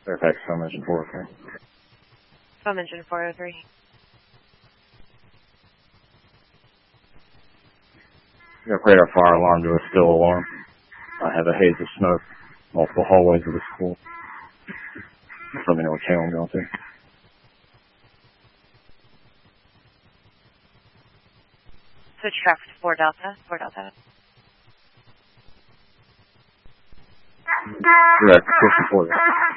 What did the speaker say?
Fairfax, Foam Engine 403. Foam Engine 403. Got radar fire alarm to a still alarm. I have a haze of smoke, multiple hallways of the school. Just let me know what channel I'm going to. Switch traffic to 4 Delta. 4 Delta. Direct, pushing 4 Delta.